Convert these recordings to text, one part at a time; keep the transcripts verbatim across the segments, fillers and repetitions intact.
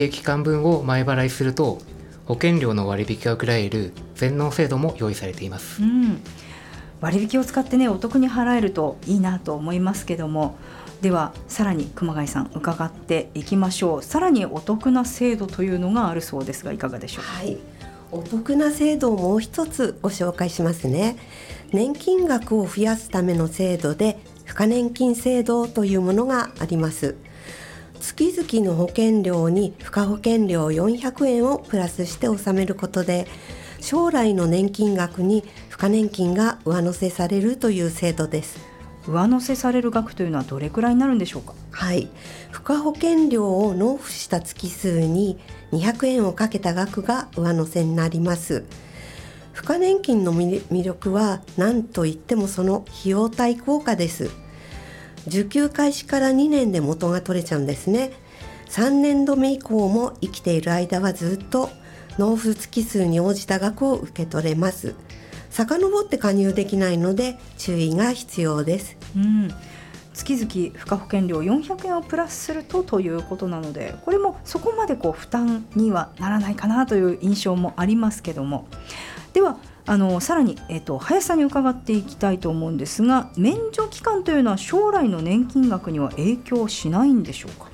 期間分を前払いすると保険料の割引が受けられる全納制度も用意されています、 うん、割引を使ってねお得に払えるといいなと思いますけども、ではさらに熊谷さん伺っていきましょう。さらにお得な制度というのがあるそうですがいかがでしょうか。 はい、お得な制度をもう一つご紹介しますね。年金額を増やすための制度で付加年金制度というものがあります。月々の保険料に付加保険料よんひゃくえんをプラスして納めることで将来の年金額に付加年金が上乗せされるという制度です。 上乗せされる額というのはどれくらいになるんでしょうか。 はい、付加保険料を納付した月数ににひゃくえんをかけた額が上乗せになります。付加年金の魅力は何といってもその費用対効果です。受給開始からにねんで元が取れちゃうんですね。さんねんどめ以降も生きている間はずっと納付月数に応じた額を受け取れます。遡って加入できないので注意が必要です、 うん、月々付加保険料よんひゃくえんをプラスするとということなのでこれもそこまでこう負担にはならないかなという印象もありますけども、ではあのさらに、えーと、林さんに伺っていきたいと思うんですが、免除期間というのは将来の年金額には影響しないんでしょうか。 はい、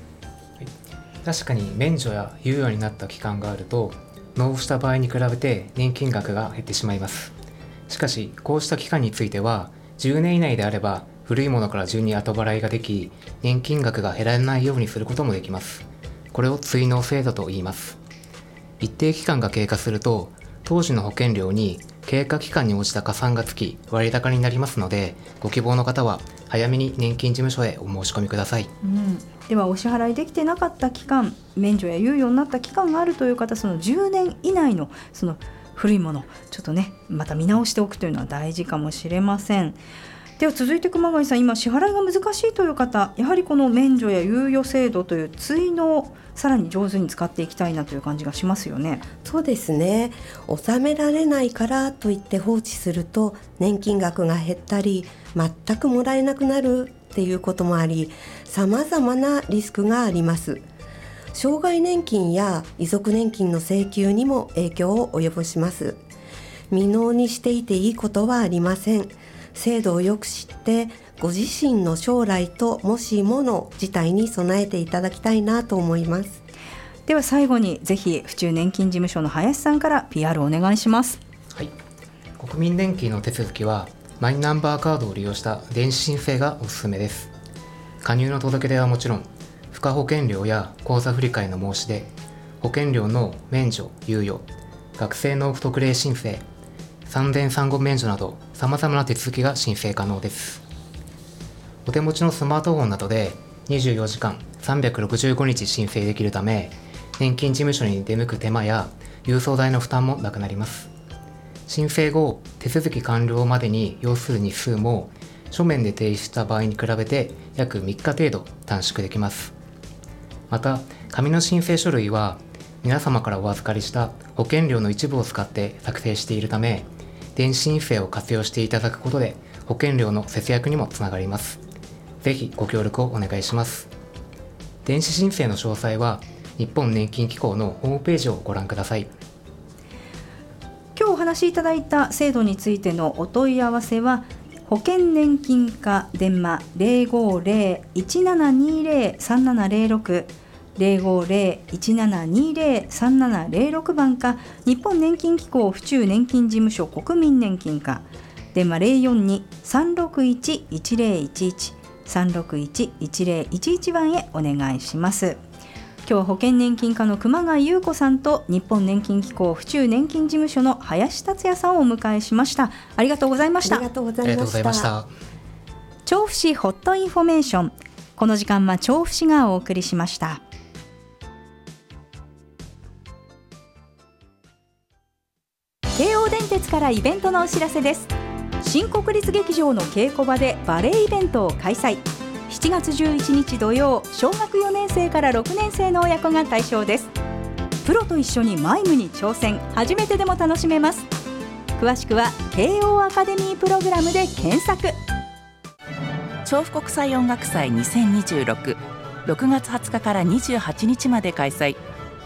確かに免除や猶予になった期間があると納付した場合に比べて年金額が減ってしまいます。しかしこうした期間についてはじゅうねん以内であれば古いものから順に後払いができ年金額が減らないようにすることもできます。これを追納制度と言います。一定期間が経過すると当時の保険料に経過期間に応じた加算がつき割高になりますので、ご希望の方は早めに年金事務所へお申し込みください、 うん、ではお支払いできてなかった期間、免除や猶予になった期間があるという方、そのじゅうねん以内のその古いものちょっとねまた見直しておくというのは大事かもしれません。では続いて熊谷さん、今支払いが難しいという方、やはりこの免除や猶予制度という追納さらに上手に使っていきたいなという感じがしますよね。 そうですね。納められないからといって放置すると年金額が減ったり全くもらえなくなるっていうこともあり、様々なリスクがあります。障害年金や遺族年金の請求にも影響を及ぼします。未納にしていていいことはありません。制度をよく知ってご自身の将来ともしもの事態に備えていただきたいなと思います。 では最後にぜひ府中年金事務所の林さんから ピーアール をお願いします。 はい、国民年金の手続きはマイナンバーカードを利用した電子申請がおすすめです。加入の届け出はもちろん付加保険料や口座振替の申し出、保険料の免除・猶予、学生納付特例申請、産前産後免除など様々な手続きが申請可能です。お手持ちのスマートフォンなどでにじゅうよじかんさんびゃくろくじゅうごにち申請できるため、年金事務所に出向く手間や郵送代の負担もなくなります。申請後、手続き完了までに要する日数も書面で提出した場合に比べて約みっか程度短縮できます。また、紙の申請書類は皆様からお預かりした保険料の一部を使って作成しているため、電子申請を活用していただくことで保険料の節約にもつながります。ぜひご協力をお願いします。電子申請の詳細は日本年金機構のホームページをご覧ください。 今日お話しいただいた制度についてのお問い合わせは保険年金課電話 ゼロごゼロ いちななにゼロ さんななゼロろく ゼロごゼロ いちななにゼロ さんななゼロろく番か日本年金機構府中年金事務所国民年金課電話 ゼロよんに さんろくいち いちゼロいちいち さんろくいち いちゼロいちいち番へお願いします。今日は保険年金課の熊谷裕子さんと日本年金機構府中年金事務所の林達也さんをお迎えしました。ありがとうございました。 ありがとうございました。 調布市ホットインフォメーション、この時間は調布市がお送りしました。京王電鉄からイベントのお知らせです。新国立劇場の稽古場でバレエイベントを開催。しちがつじゅういちにち土曜、小学よねん生からろくねん生の親子が対象です。プロと一緒にマイムに挑戦、初めてでも楽しめます。詳しくは慶応アカデミープログラムで検索。 調布国際音楽祭にせんにじゅうろく、ろくがつはつかからにじゅうはちにちまで開催。